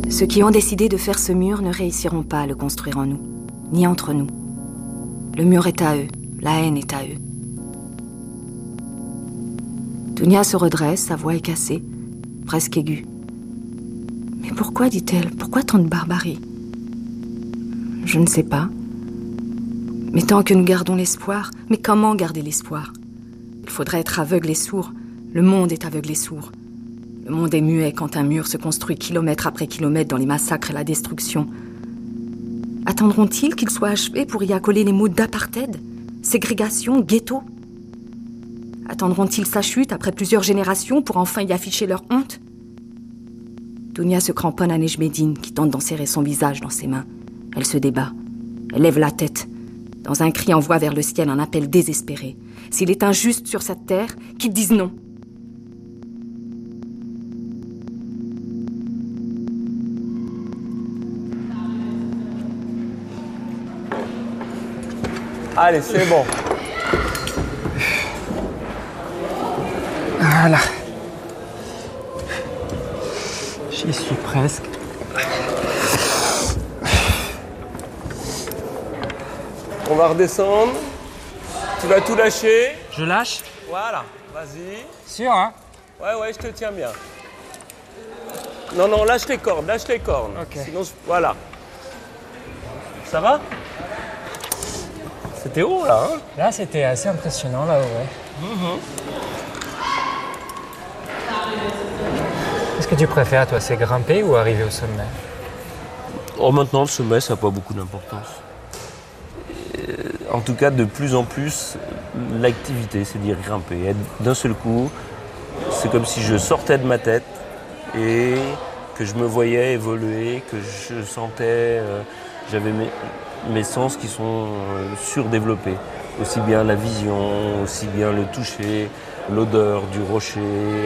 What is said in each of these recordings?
Ceux qui ont décidé de faire ce mur ne réussiront pas à le construire en nous, ni entre nous. Le mur est à eux, la haine est à eux. Dounia se redresse, sa voix est cassée, presque aiguë. Mais pourquoi, dit-elle, pourquoi tant de barbarie? Je ne sais pas. Mais tant que nous gardons l'espoir, mais comment garder l'espoir? Il faudrait être aveugle et sourd. Le monde est aveugle et sourd. Le monde est muet quand un mur se construit kilomètre après kilomètre dans les massacres et la destruction. Attendront-ils qu'il soit achevé pour y accoler les mots d'apartheid, ségrégation, ghetto? Attendront-ils sa chute après plusieurs générations pour enfin y afficher leur honte? Dounia se cramponne à Nejmédine qui tente d'enserrer son visage dans ses mains. Elle se débat. Elle lève la tête. Dans un cri envoie vers le ciel un appel désespéré. S'il est injuste sur cette terre, qu'il dise non. Allez, c'est bon. Voilà. J'y suis presque. On va redescendre. Tu vas tout lâcher. Je lâche? Voilà, vas-y. Sûr, hein? Ouais, je te tiens bien. Non, lâche les cordes, lâche les cordes. Ok. Sinon, voilà. Ça va? C'était haut, là, hein? Là, c'était assez impressionnant, là, ouais. Qu'est-ce que tu préfères, toi? C'est grimper ou arriver au sommet? Oh, maintenant, le sommet, ça n'a pas beaucoup d'importance. En tout cas, de plus en plus, l'activité, c'est-à-dire grimper. Et d'un seul coup, c'est comme si je sortais de ma tête et que je me voyais évoluer, que je sentais... j'avais mes sens qui sont surdéveloppés. Aussi bien la vision, aussi bien le toucher, l'odeur du rocher,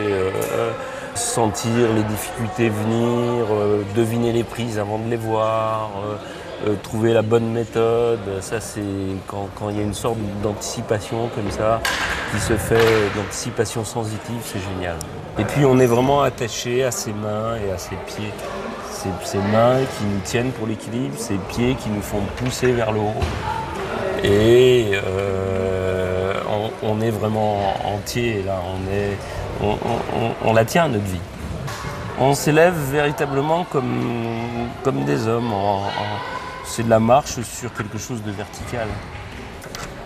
sentir les difficultés venir, deviner les prises avant de les voir, trouver la bonne méthode. Ça, c'est quand il y a une sorte d'anticipation comme ça qui se fait, d'anticipation sensitive, c'est génial. Et puis on est vraiment attaché à ses mains et à ses pieds. Ces mains qui nous tiennent pour l'équilibre, ces pieds qui nous font pousser vers le haut. Et on est vraiment entier là, on la tient notre vie. On s'élève véritablement comme des hommes. C'est de la marche sur quelque chose de vertical.